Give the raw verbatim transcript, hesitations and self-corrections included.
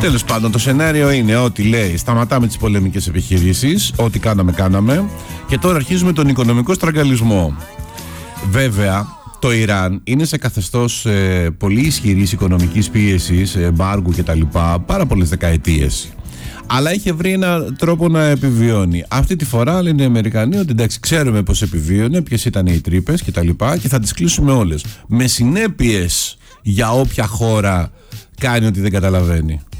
Τέλος πάντων, το σενάριο είναι ότι λέει σταματάμε τις πολεμικές επιχειρήσεις, ό,τι κάναμε κάναμε, και τώρα αρχίζουμε τον οικονομικό στραγγαλισμό. Βέβαια, το Ιράν είναι σε καθεστώς ε, πολύ ισχυρής οικονομικής πίεσης, εμπάργου κτλ. Πάρα πολλές δεκαετίες. Αλλά είχε βρει έναν τρόπο να επιβιώνει. Αυτή τη φορά λένε οι Αμερικανοί ότι εντάξει, ξέρουμε πώς επιβίωνε, ποιες ήταν οι τρύπες κτλ. Και θα τις κλείσουμε όλες. Με συνέπειες για όποια χώρα κάνει ότι δεν καταλαβαίνει.